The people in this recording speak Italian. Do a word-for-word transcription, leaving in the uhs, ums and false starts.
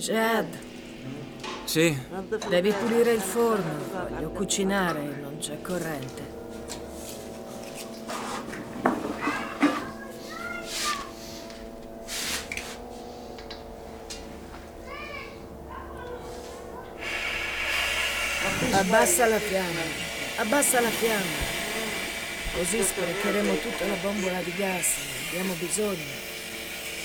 Jad, Sì? devi pulire il forno. Voglio cucinare e non c'è corrente. Abbassa la fiamma. Abbassa la fiamma. Così sprecheremo tutta la bombola di gas. Ne abbiamo bisogno.